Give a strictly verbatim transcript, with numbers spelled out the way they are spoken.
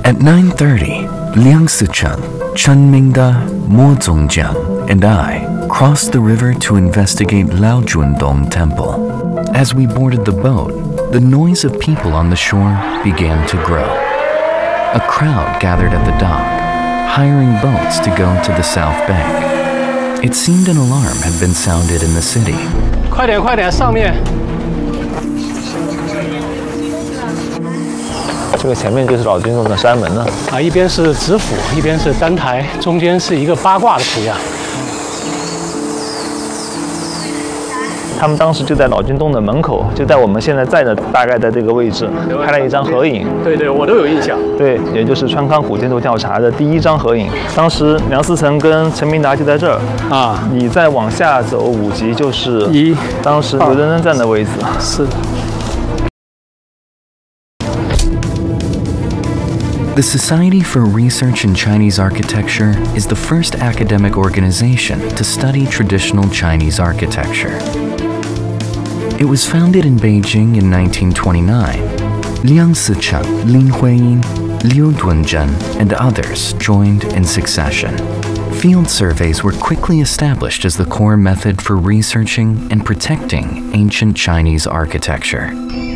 At nine thirty, Liang Sicheng, Chen Mingda, Mo Zongjiang, and I crossed the river to investigate Lao Jundong Temple. As we boarded the boat, the noise of people on the shore began to grow. A crowd gathered at the dock, hiring boats to go to the south bank. It seemed an alarm had been sounded in the city. 快点，快点，上面！ 这个前面就是老君洞的山门了。 啊，一边是直府，一边是单台，中间是一个八卦的图样。 他们当时就在老君洞的门口，就在我们现在在的大概的这个位置，拍了一张合影。 对对，我都有印象。 对，也就是川康古建筑调查的第一张合影。当时梁思成跟陈明达就在这儿啊。你再往下走五级就是一，当时刘登登站的位置。 是。 The Society for Research in Chinese Architecture is the first academic organization to study traditional Chinese architecture. It was founded in Beijing in nineteen twenty-nine. Liang Sicheng, Lin Huiyin, Liu Dunzhen, and others joined in succession. Field surveys were quickly established as the core method for researching and protecting ancient Chinese architecture.